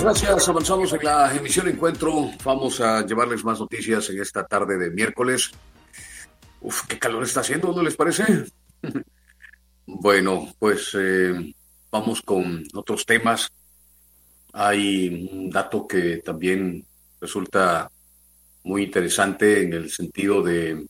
gracias. Avanzamos en la emisión Encuentro. Vamos a llevarles más noticias en esta tarde de miércoles. Uf, qué calor está haciendo, ¿no les parece? Bueno, pues vamos con otros temas. Hay un dato que también resulta muy interesante en el sentido de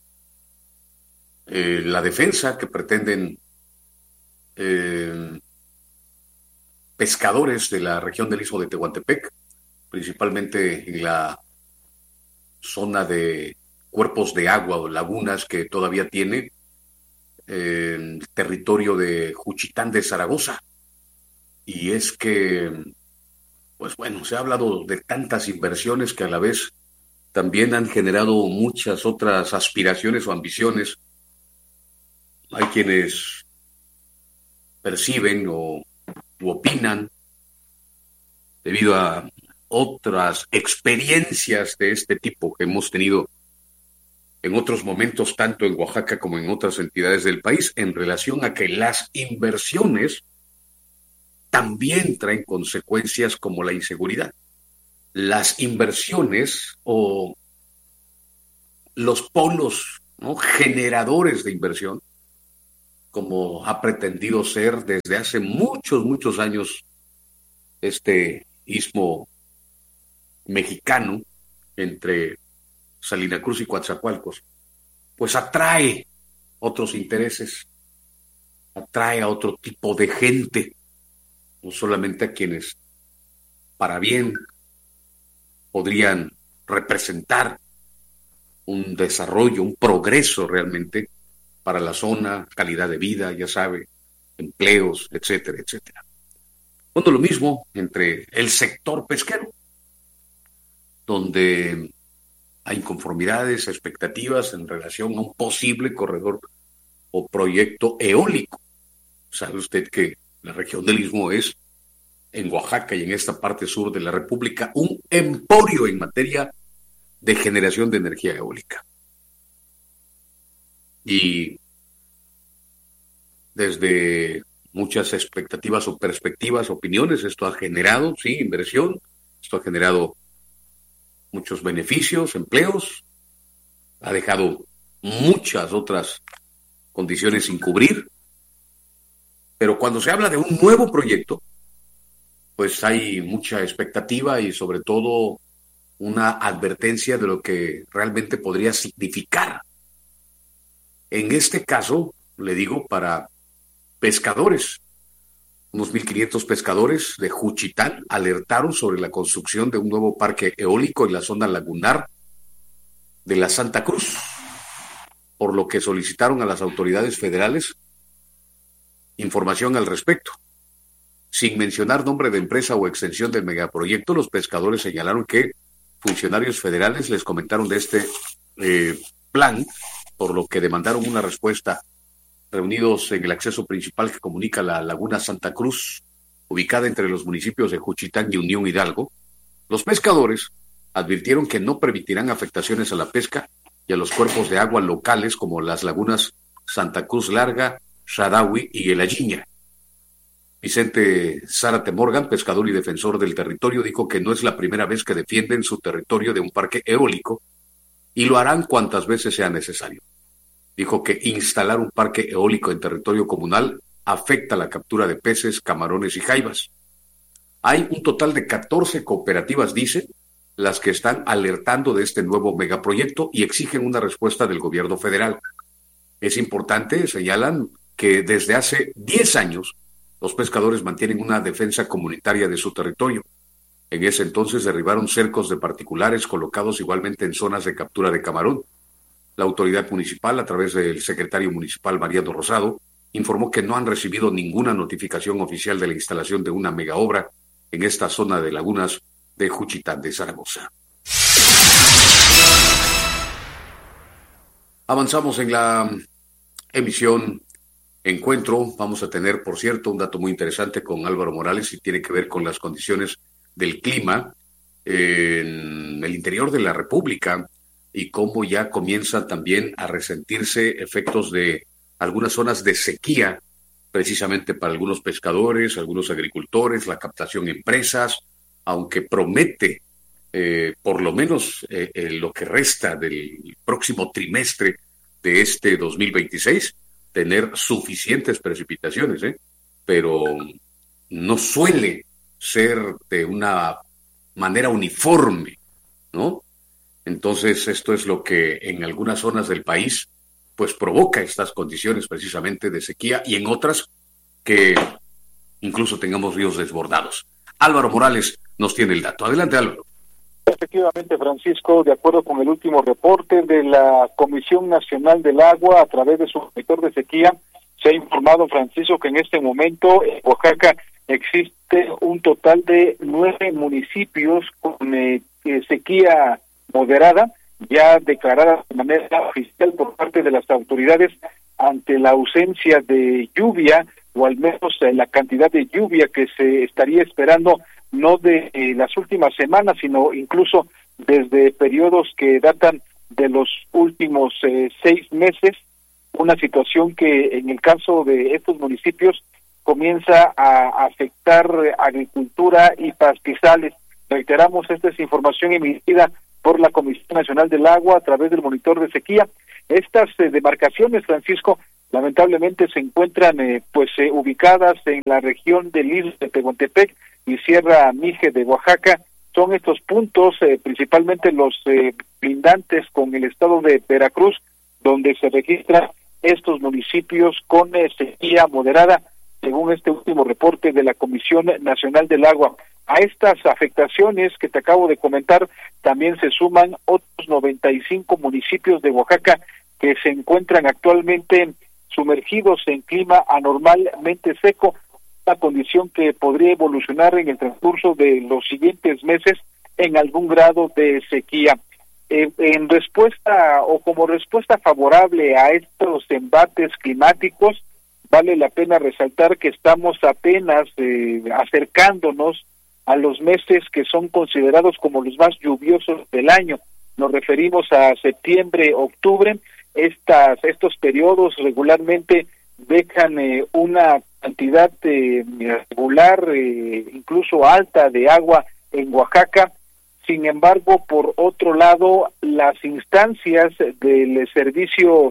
la defensa que pretenden eh, pescadores de la región del Istmo de Tehuantepec, principalmente en la zona de cuerpos de agua o lagunas que todavía tiene el territorio de Juchitán de Zaragoza. Y es que, pues bueno, se ha hablado de tantas inversiones que a la vez también han generado muchas otras aspiraciones o ambiciones. Hay quienes perciben o opinan debido a otras experiencias de este tipo que hemos tenido en otros momentos, tanto en Oaxaca como en otras entidades del país, en relación a que las inversiones también traen consecuencias como la inseguridad. Las inversiones o los polos, ¿no?, generadores de inversión, como ha pretendido ser desde hace muchos años este istmo mexicano entre Salina Cruz y Coatzacoalcos, pues atrae otros intereses, atrae a otro tipo de gente, no solamente a quienes para bien podrían representar un desarrollo, un progreso realmente para la zona, calidad de vida, ya sabe, empleos, etcétera, etcétera. Bueno, lo mismo entre el sector pesquero, donde hay inconformidades, expectativas en relación a un posible corredor o proyecto eólico. Sabe usted que la región del Istmo es, en Oaxaca y en esta parte sur de la República, un emporio en materia de generación de energía eólica. Y desde muchas expectativas o perspectivas, opiniones, esto ha generado, sí, inversión, esto ha generado muchos beneficios, empleos, ha dejado muchas otras condiciones sin cubrir, pero cuando se habla de un nuevo proyecto, pues hay mucha expectativa y sobre todo una advertencia de lo que realmente podría significar. En este caso, le digo, para pescadores, unos 1,500 pescadores de Juchitán alertaron sobre la construcción de un nuevo parque eólico en la zona lagunar de la Santa Cruz, por lo que solicitaron a las autoridades federales información al respecto. Sin mencionar nombre de empresa o extensión del megaproyecto, los pescadores señalaron que funcionarios federales les comentaron de este plan, por lo que demandaron una respuesta. Reunidos en el acceso principal que comunica la laguna Santa Cruz, ubicada entre los municipios de Juchitán y Unión Hidalgo, los pescadores advirtieron que no permitirán afectaciones a la pesca y a los cuerpos de agua locales como las lagunas Santa Cruz Larga, Shadawi y El Ayiña. Vicente Zárate Morgan, pescador y defensor del territorio, dijo que no es la primera vez que defienden su territorio de un parque eólico y lo harán cuantas veces sea necesario. Dijo que instalar un parque eólico en territorio comunal afecta la captura de peces, camarones y jaivas. Hay un total de 14 cooperativas, dice, las que están alertando de este nuevo megaproyecto y exigen una respuesta del gobierno federal. Es importante, señalan, que desde hace 10 años los pescadores mantienen una defensa comunitaria de su territorio. En ese entonces derribaron cercos de particulares colocados igualmente en zonas de captura de camarón. La autoridad municipal, a través del secretario municipal Mariano Rosado, informó que no han recibido ninguna notificación oficial de la instalación de una megaobra en esta zona de lagunas de Juchitán de Zaragoza. Avanzamos en la emisión Encuentro. Vamos a tener, por cierto, un dato muy interesante con Álvaro Morales y tiene que ver con las condiciones del clima en el interior de la República y cómo ya comienzan también a resentirse efectos de algunas zonas de sequía, precisamente para algunos pescadores, algunos agricultores, la captación en presas, aunque promete por lo menos lo que resta del próximo trimestre de este 2026, tener suficientes precipitaciones, pero no suele ser de una manera uniforme, ¿no? Entonces, esto es lo que en algunas zonas del país pues provoca estas condiciones precisamente de sequía, y en otras que incluso tengamos ríos desbordados. Álvaro Morales nos tiene el dato. Adelante, Álvaro. Efectivamente, Francisco, de acuerdo con el último reporte de la Comisión Nacional del Agua a través de su monitor de sequía, se ha informado, Francisco, que en este momento en Oaxaca existe un total de 9 municipios con sequía moderada, ya declarada de manera oficial por parte de las autoridades ante la ausencia de lluvia, o al menos la cantidad de lluvia que se estaría esperando, no de las últimas semanas, sino incluso desde periodos que datan de los últimos 6 meses, una situación que en el caso de estos municipios comienza a afectar agricultura y pastizales. Reiteramos, esta es información emitida por la Comisión Nacional del Agua a través del monitor de sequía. Estas demarcaciones, Francisco, lamentablemente se encuentran ubicadas en la región del Istmo de Tehuantepec y Sierra Mije de Oaxaca. Son estos puntos, principalmente los lindantes con el estado de Veracruz, donde se registran estos municipios con sequía moderada, según este último reporte de la Comisión Nacional del Agua. A estas afectaciones que te acabo de comentar, también se suman otros 95 municipios de Oaxaca que se encuentran actualmente sumergidos en clima anormalmente seco, una condición que podría evolucionar en el transcurso de los siguientes meses en algún grado de sequía. En respuesta o como respuesta favorable a estos embates climáticos, vale la pena resaltar que estamos apenas acercándonos a los meses que son considerados como los más lluviosos del año. Nos referimos a septiembre, octubre. Estos periodos regularmente dejan una cantidad regular, incluso alta, de agua en Oaxaca. Sin embargo, por otro lado, las instancias del Servicio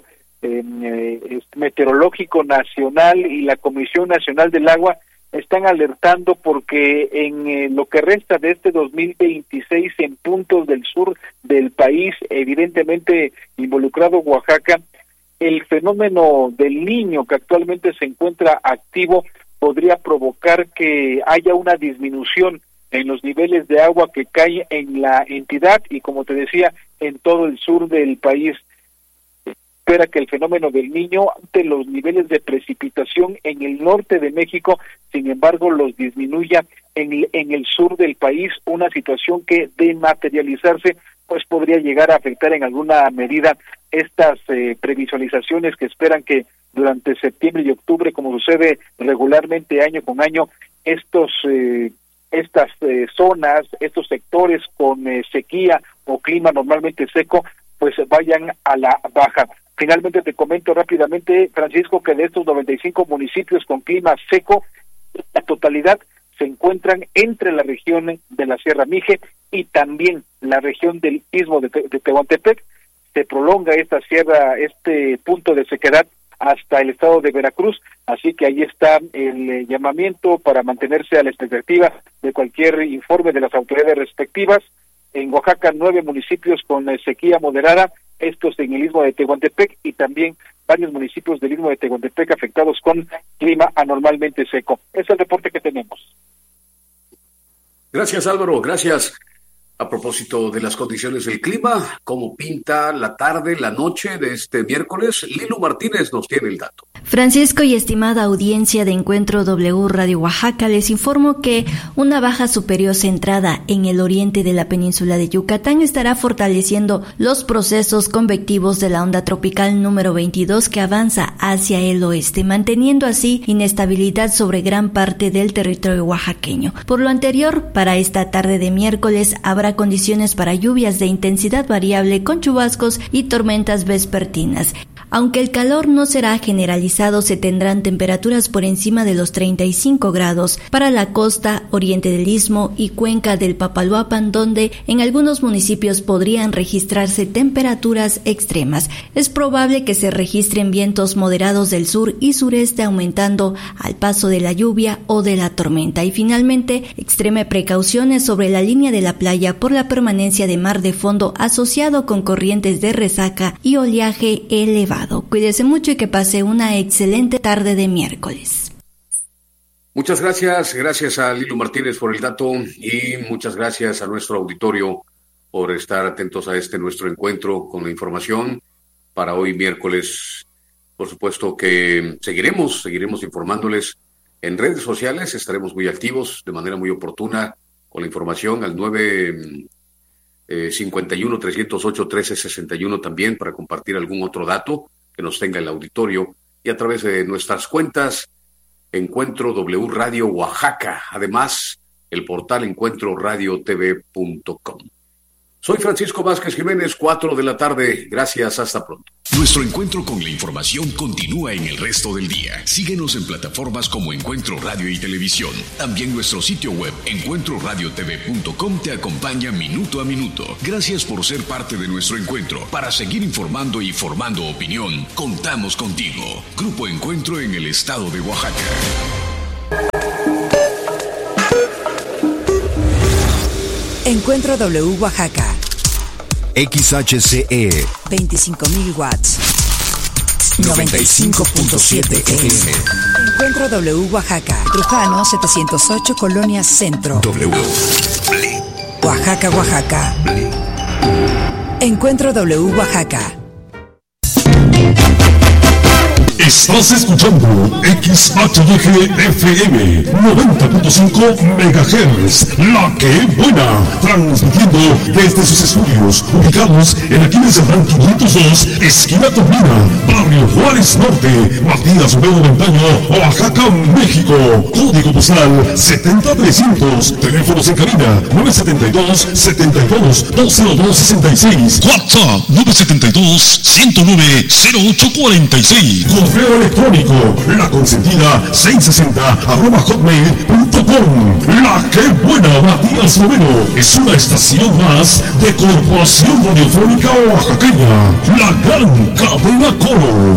Meteorológico Nacional y la Comisión Nacional del Agua están alertando porque en lo que resta de este 2026 en puntos del sur del país, evidentemente involucrado Oaxaca, el fenómeno del Niño que actualmente se encuentra activo podría provocar que haya una disminución en los niveles de agua que cae en la entidad y, como te decía, en todo el sur del país. Espera que el fenómeno del Niño, ante los niveles de precipitación en el norte de México, sin embargo, los disminuya en el sur del país, una situación que, de materializarse, pues podría llegar a afectar en alguna medida estas previsualizaciones que esperan que durante septiembre y octubre, como sucede regularmente año con año, estas zonas, estos sectores con sequía o clima normalmente seco, pues vayan a la baja. Finalmente te comento rápidamente, Francisco, que de estos 95 municipios con clima seco, la totalidad se encuentran entre la región de la Sierra Mije y también la región del Istmo de Tehuantepec. Se prolonga esta sierra, este punto de sequedad hasta el estado de Veracruz, así que ahí está el llamamiento para mantenerse a la expectativa de cualquier informe de las autoridades respectivas. En Oaxaca, 9 municipios con sequía moderada, estos en el Istmo de Tehuantepec, y también varios municipios del Istmo de Tehuantepec afectados con clima anormalmente seco. Es el reporte que tenemos. Gracias, Álvaro, gracias. A propósito de las condiciones del clima, ¿cómo pinta la tarde, la noche de este miércoles? Lilo Martínez nos tiene el dato. Francisco y estimada audiencia de Encuentro W Radio Oaxaca, les informo que una baja superior centrada en el oriente de la península de Yucatán estará fortaleciendo los procesos convectivos de la onda tropical número 22 que avanza hacia el oeste, manteniendo así inestabilidad sobre gran parte del territorio oaxaqueño. Por lo anterior, para esta tarde de miércoles habrá condiciones para lluvias de intensidad variable con chubascos y tormentas vespertinas. Aunque el calor no será generalizado, se tendrán temperaturas por encima de los 35 grados para la costa, oriente del Istmo y cuenca del Papaloapan, donde en algunos municipios podrían registrarse temperaturas extremas. Es probable que se registren vientos moderados del sur y sureste, aumentando al paso de la lluvia o de la tormenta. Y finalmente, extreme precauciones sobre la línea de la playa por la permanencia de mar de fondo asociado con corrientes de resaca y oleaje elevado. Cuídese mucho y que pase una excelente tarde de miércoles. Muchas gracias a Lilo Martínez por el dato y muchas gracias a nuestro auditorio por estar atentos a nuestro encuentro con la información para hoy miércoles. Por supuesto que seguiremos informándoles en redes sociales, estaremos muy activos de manera muy oportuna con la información al 951-308-1361 también para compartir algún otro dato que nos tenga el auditorio y a través de nuestras cuentas Encuentro W Radio Oaxaca, además el portal encuentroradiotv.com. Soy Francisco Vázquez Jiménez, 4 de la tarde. Gracias, hasta pronto. Nuestro encuentro con la información continúa en el resto del día. Síguenos en plataformas como Encuentro Radio y Televisión. También nuestro sitio web encuentroradiotv.com te acompaña minuto a minuto. Gracias por ser parte de nuestro encuentro. Para seguir informando y formando opinión, contamos contigo. Grupo Encuentro en el estado de Oaxaca. Encuentro W Oaxaca. XHCE 25.000 watts. 95.7 FM. Encuentro W Oaxaca. Trujano 708 Colonia Centro. W. Oaxaca, Oaxaca. Encuentro W Oaxaca. Estás escuchando XHDG-FM 90.5 MHz, La Que Buena, transmitiendo desde sus estudios ubicados en Aquiles Serrán 502, esquina Turbina, Barrio Juárez Norte, Matías Romero Montaño, Oaxaca, México. Código postal 70300, teléfonos en cabina 972-72-20266, WhatsApp 972-109-0846. Correo electrónico, laconsentida660@hotmail.com. La Que Buena, Matías Romero, es una estación más de Corporación Radiofónica Oaxaqueña, la gran cadena Coro.